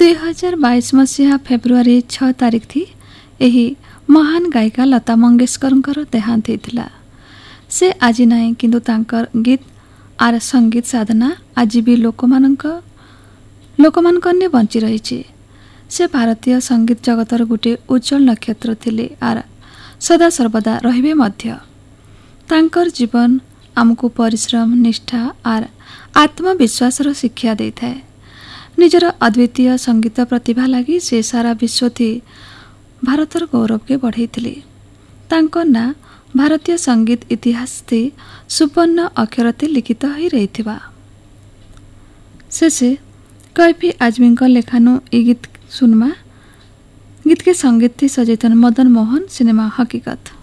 2022 मसीहा फेब्रुआरी 6 तारिख थी यही महान गायिका लता मंगेशकर देहांत होता। से आज नाई किंतु तांकर गीत आर संगीत साधना आज भी लोकमानकन्ने बंची रही। से भारतीय संगीत जगतर गोटे उज्जवल नक्षत्र थिले आर सदा सर्वदा रहिबे मध्य। तांकर जीवन आमको परिश्रम निष्ठा आर आत्मविश्वास शिक्षा दे थाए। निजर अद्वितीय संगीत प्रतिभा लगी से सारा विश्व थी भारतर गौरव के बढ़ाई। तांकर ना भारतीय संगीत इतिहास थी सुवर्ण अक्षर ते लिखित ही रही। से कैफी आजमी लेखानु ई गीत सुनमा। गीत के संगीत थी सचेतन मदन मोहन। सिनेमा हकीकत।